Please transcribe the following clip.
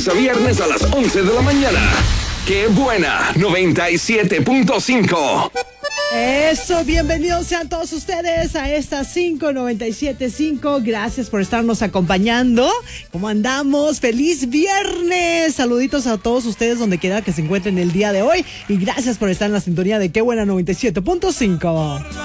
lunes a viernes a las 11 de la mañana. ¡Qué buena! 97.5. Eso, bienvenidos sean todos ustedes a esta 597.5. Gracias por estarnos acompañando. ¿Cómo andamos? ¡Feliz viernes! Saluditos a todos ustedes donde quiera que se encuentren el día de hoy. Y gracias por estar en la sintonía de Qué Buena 97.5.